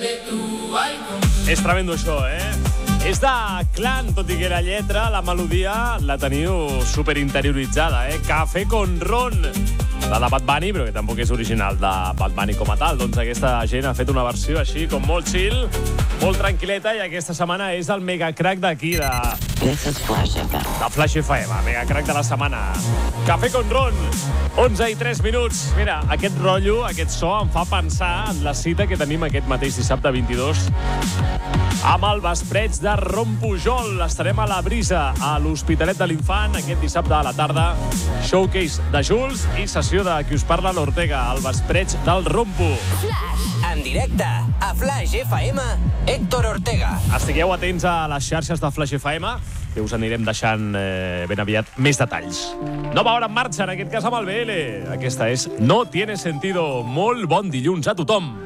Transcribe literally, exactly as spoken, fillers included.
És tremendo això, eh? És de Clan, tot i que la lletra, la melodia, la teniu superinterioritzada, eh? Café con ron, la de Bad Bunny, però que tampoc és original de Bad Bunny com a tal. Doncs aquesta gent ha fet una versió així, com molt chill, molt tranquil·leta, i aquesta setmana és el megacrack d'aquí, de... This is Flash F M. De Flash F M, megacrack de la setmana. Café con ron, onze i tres minuts. Mira, aquest rotllo, aquest so, em fa pensar en la cita que tenim aquest mateix dissabte vint-i-dos amb el Vespreig de Ron Pujol. Estarem a la Brisa, a l'Hospitalet de l'Infant, aquest dissabte a la tarda. Showcase de Jules i sessió de qui us parla, l'Ortega, el Vespreig del Rompu. Flash. En directe, a Flash F M, Héctor Ortega. Estigueu atents a les xarxes de Flash F M, que us anirem deixant eh, ben aviat més detalls. Nova hora en marxa, en aquest cas amb el B L. Aquesta és No Tiene Sentido. Molt bon dilluns a tothom.